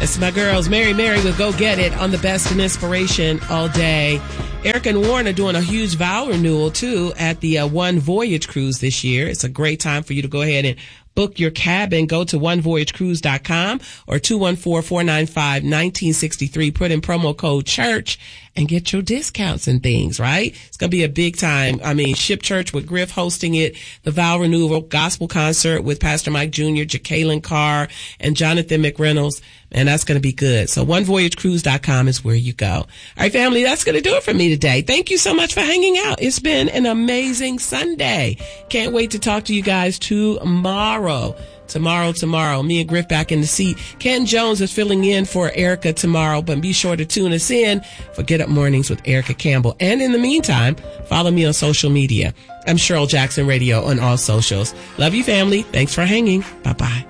It's my girls, Mary with Go Get It on the best in inspiration all day. Eric and Warren are doing a huge vow renewal, too, at the One Voyage Cruise this year. It's a great time for you to go ahead and book your cabin. Go to onevoyagecruise.com or 214-495-1963. Put in promo code CHURCH and get your discounts and things, right? It's going to be a big time. I mean, Ship Church with Griff hosting it, the vow renewal gospel concert with Pastor Mike Jr., Jacqueline Carr, and Jonathan McReynolds. And that's going to be good. So onevoyagecruise.com is where you go. All right, family, that's going to do it for me today. Thank you so much for hanging out. It's been an amazing Sunday. Can't wait to talk to you guys tomorrow. Tomorrow. Me and Griff back in the seat. Ken Jones is filling in for Erica tomorrow, but be sure to tune us in for Get Up Mornings with Erica Campbell. And in the meantime, follow me on social media. I'm Cheryl Jackson Radio on all socials. Love you, family. Thanks for hanging. Bye-bye.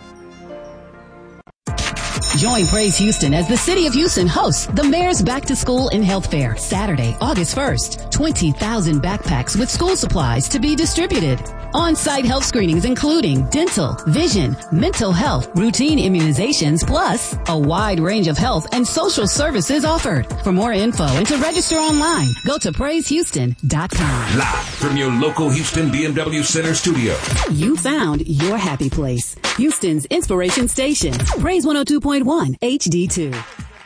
Join Praise Houston as the City of Houston hosts the Mayor's Back to School and Health Fair, Saturday, August 1st. 20,000 backpacks with school supplies to be distributed. On-site health screenings including dental, vision, mental health, routine immunizations, plus a wide range of health and social services offered. For more info and to register online, go to PraiseHouston.com. Live from your local Houston BMW Center studio. You found your happy place. Houston's Inspiration Station. Praise 102.1 HD2.